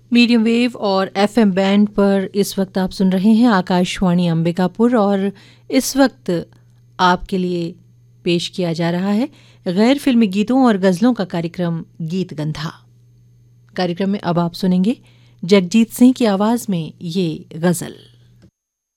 Medium wave और FM band पर इस वक्त आप सुन रहे हैं आकाशवाणी अंबिकापुर और इस वक्त आपके लिए पेश किया जा रहा है गैर फिल्मी गीतों और गज़लों का कार्यक्रम गीत गंधा। कार्यक्रम में अब आप सुनेंगे जगजीत सिंह की आवाज़ में ये गज़ल।